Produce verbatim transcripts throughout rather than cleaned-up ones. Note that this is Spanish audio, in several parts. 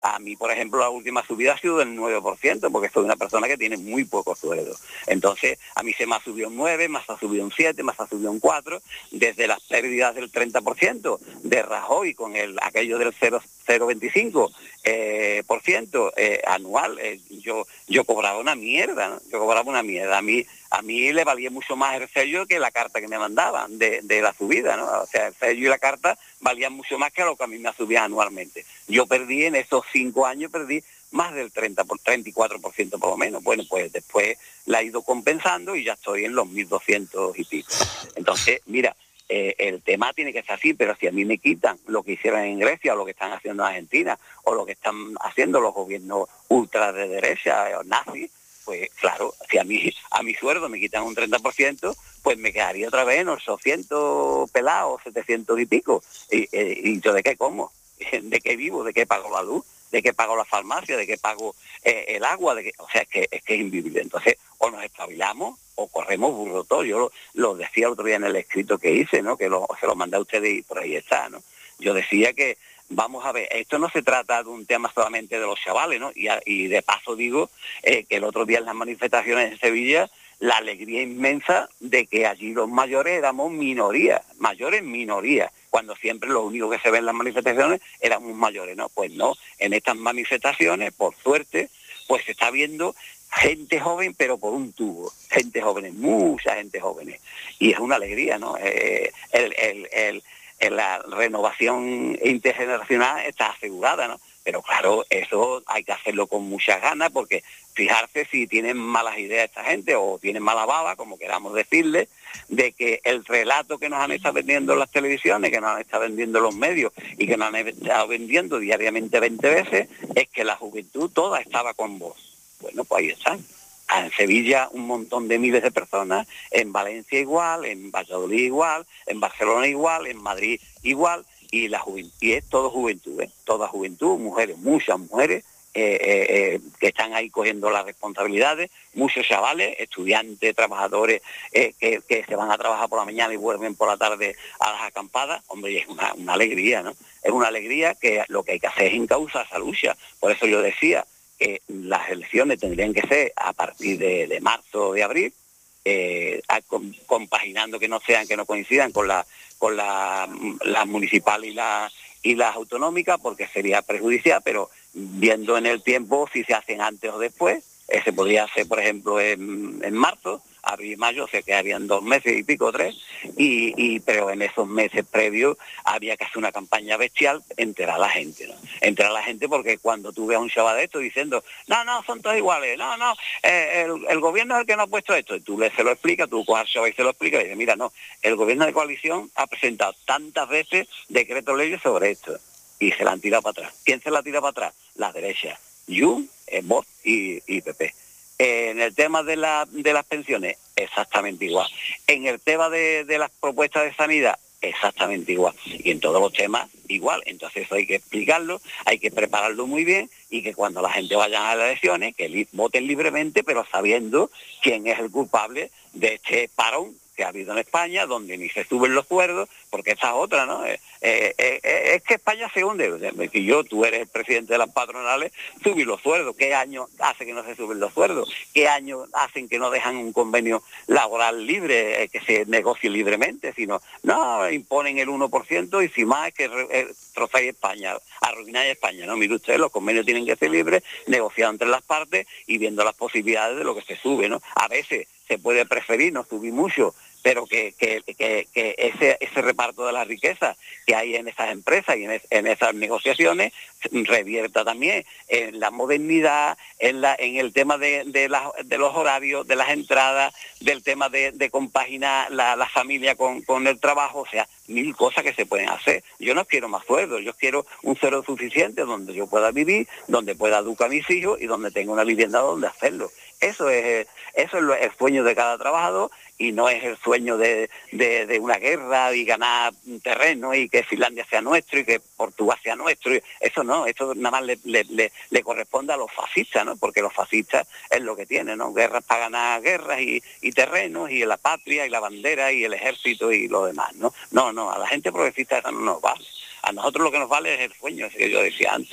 A mí, por ejemplo, la última subida ha sido del nueve por ciento, porque soy una persona que tiene muy poco sueldo. Entonces, a mí se me ha subido un nueve, más ha subido un siete, más ha subido un cuatro, desde las pérdidas del treinta por ciento de Rajoy con el aquello del cero coma veinticinco eh, por ciento eh, anual. Eh, yo yo cobraba una mierda, ¿no? Yo cobraba una mierda. A mí a mí le valía mucho más el sello que la carta que me mandaban de, de la subida, ¿no? O sea, el sello y la carta valían mucho más que lo que a mí me subía anualmente. Yo perdí en esos cinco años, perdí más del treinta por, treinta y cuatro por ciento por lo menos. Bueno, pues después la he ido compensando y ya estoy en los mil doscientos y pico. Entonces, mira, eh, el tema tiene que ser así, pero si a mí me quitan lo que hicieron en Grecia o lo que están haciendo en Argentina o lo que están haciendo los gobiernos ultra de derecha o nazis, pues claro, si a mí a mi sueldo me quitan un treinta por ciento, pues me quedaría otra vez en ochocientos pelados, setecientos y pico. ¿Y, eh, y yo de qué como? ¿De qué vivo? ¿De qué pago la luz? ¿De qué pago la farmacia? ¿De qué pago eh, el agua? ¿De qué? O sea, es que, es que es invivible. Entonces, o nos espabilamos o corremos burro todo. Yo lo, lo decía el otro día en el escrito que hice, ¿no? Que lo, se lo mandé a ustedes y por ahí está, ¿no? Yo decía que, vamos a ver, esto no se trata de un tema solamente de los chavales, ¿no? Y, a, y de paso digo eh, que el otro día en las manifestaciones en Sevilla, la alegría inmensa de que allí los mayores éramos minoría, mayores minoría, cuando siempre lo único que se ve en las manifestaciones éramos mayores, ¿no? Pues no, en estas manifestaciones, por suerte, pues se está viendo gente joven, pero por un tubo, gente joven, mucha gente joven, y es una alegría, ¿no? Eh, el, el, el, el, la renovación intergeneracional está asegurada, ¿no? Pero claro, eso hay que hacerlo con muchas ganas, porque fijarse si tienen malas ideas esta gente o tienen mala baba, como queramos decirle, de que el relato que nos han estado vendiendo en las televisiones, que nos han estado vendiendo los medios y que nos han estado vendiendo diariamente veinte veces, es que la juventud toda estaba con vos. Bueno, pues ahí están. En Sevilla un montón de miles de personas, en Valencia igual, en Valladolid igual, en Barcelona igual, en Madrid igual, y la juventud, y es todo juventud, ¿eh? Toda juventud, mujeres, muchas mujeres, eh, eh, eh, que están ahí cogiendo las responsabilidades, muchos chavales, estudiantes, trabajadores, eh, que, que se van a trabajar por la mañana y vuelven por la tarde a las acampadas. Hombre, es una, una alegría, ¿no? Es una alegría que lo que hay que hacer es encauzar esa lucha. Por eso yo decía que las elecciones tendrían que ser a partir de, de marzo o de abril, eh, a, com, compaginando que no sean, que no coincidan con la con la, las municipales y la y las autonómicas, porque sería perjudicial, pero viendo en el tiempo si se hacen antes o después, eh, se podría hacer, por ejemplo, en, en marzo, abril y mayo, se quedarían dos meses y pico, tres, y, y pero en esos meses previos había que hacer una campaña bestial, enterar a la gente, ¿no? Enterar a la gente, porque cuando tú ves a un chaval de esto diciendo, no, no, son todos iguales, no, no, eh, el, el gobierno es el que no ha puesto esto, y tú le se lo explicas, tú coges al chaval y se lo explicas, y dices, mira, no, el gobierno de coalición ha presentado tantas veces decretos leyes sobre esto, y se la han tirado para atrás. ¿Quién se la tira para atrás? La derecha, Junts, eh, Vox y, y P P. En el tema de, la, de las pensiones, exactamente igual. En el tema de, de las propuestas de sanidad, exactamente igual. Y en todos los temas, igual. Entonces eso hay que explicarlo, hay que prepararlo muy bien, y que cuando la gente vaya a las elecciones, que li- voten libremente, pero sabiendo quién es el culpable de este parón que ha habido en España, donde ni se suben los sueldos, porque esa es otra, ¿no? Eh, eh, eh, es que España se hunde. Que yo, tú eres el presidente de las patronales, subir los sueldos. ¿Qué año hace que no se suben los sueldos? ¿Qué año hacen que no dejan un convenio laboral libre, eh, que se negocie libremente? Sino, no, imponen el uno por ciento y si más es que eh, trozáis España, arruináis España, ¿no? Mire usted, los convenios tienen que ser libres, negociados entre las partes y viendo las posibilidades de lo que se sube, ¿no? A veces se puede preferir no subir mucho, pero que, que, que, que ese, ese reparto de la riqueza que hay en esas empresas y en, es, en esas negociaciones revierta también en la modernidad, en, la, en el tema de, de, la, de los horarios, de las entradas, del tema de, de compaginar la, la familia con, con el trabajo, o sea, mil cosas que se pueden hacer. Yo no quiero más sueldos, yo quiero un sueldo suficiente donde yo pueda vivir, donde pueda educar a mis hijos y donde tenga una vivienda donde hacerlo. Eso es, eso es el sueño de cada trabajador, y no es el sueño de, de, de una guerra y ganar terreno y que Finlandia sea nuestro y que Portugal sea nuestro. Eso no, eso nada más le, le, le, le corresponde a los fascistas, ¿no? Porque los fascistas es lo que tienen, ¿no? Guerras para ganar guerras y, y terrenos, y la patria y la bandera y el ejército y lo demás, ¿no? No, no, a la gente progresista eso no nos vale. A nosotros lo que nos vale es el sueño, ese que yo decía antes.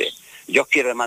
Yo quiero